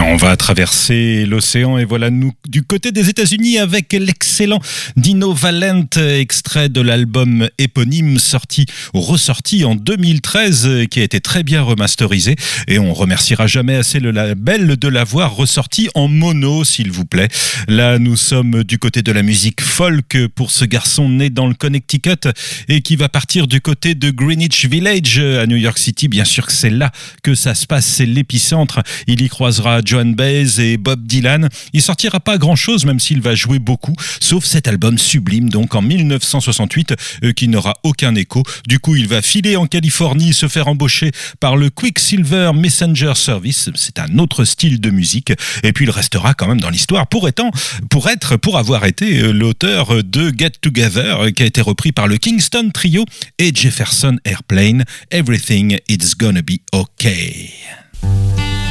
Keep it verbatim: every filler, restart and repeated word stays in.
On va traverser l'océan et voilà nous du côté des États-Unis avec l'excellent Dino Valent, extrait de l'album éponyme sorti ou ressorti en deux mille treize, qui a été très bien remasterisé, et on remerciera jamais assez le label de l'avoir ressorti en mono, s'il vous plaît. Là, nous sommes du côté de la musique folk pour ce garçon né dans le Connecticut et qui va partir du côté de Greenwich Village à New York City. Bien sûr que c'est là que ça se passe, c'est l'épicentre. Il y croisera Joan Baez et Bob Dylan. Il sortira pas grand-chose, même s'il va jouer beaucoup, sauf cet album sublime, donc en dix-neuf cent soixante-huit, euh, qui n'aura aucun écho. Du coup, il va filer en Californie, se faire embaucher par le Quicksilver Messenger Service. C'est un autre style de musique. Et puis, il restera quand même dans l'histoire pour, étant, pour être, pour avoir été euh, l'auteur de Get Together, euh, qui a été repris par le Kingston Trio et Jefferson Airplane. Everything is gonna be okay.